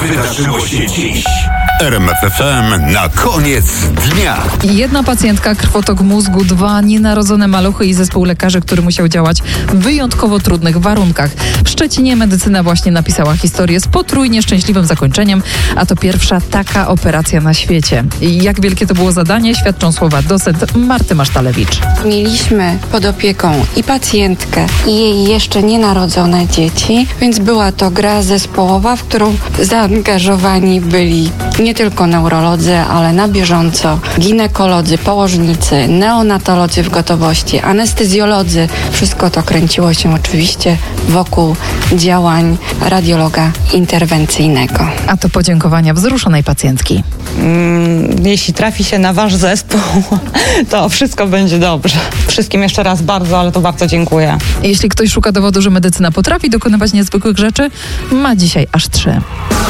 wydarzyło się dziś? RMF FM na koniec dnia. 1 pacjentka, krwotok mózgu, 2 nienarodzone maluchy i zespół lekarzy, który musiał działać w wyjątkowo trudnych warunkach. W Szczecinie medycyna właśnie napisała historię z potrójnie szczęśliwym zakończeniem, a to pierwsza taka operacja na świecie. I jak wielkie to było zadanie, świadczą słowa docent Marty Masztalewicz. Mieliśmy pod opieką i pacjentkę, i jej jeszcze nienarodzone dzieci, więc była to gra zespołowa, w którą zaangażowani byli nie tylko neurolodzy, ale na bieżąco ginekolodzy, położnicy, neonatolodzy w gotowości, anestezjolodzy. Wszystko to kręciło się oczywiście wokół działań radiologa interwencyjnego. A to podziękowania wzruszonej pacjentki. Jeśli trafi się na wasz zespół, to wszystko będzie dobrze. Wszystkim jeszcze raz bardzo, ale to bardzo dziękuję. Jeśli ktoś szuka dowodu, że medycyna potrafi dokonywać niezwykłych rzeczy, ma dzisiaj aż 3.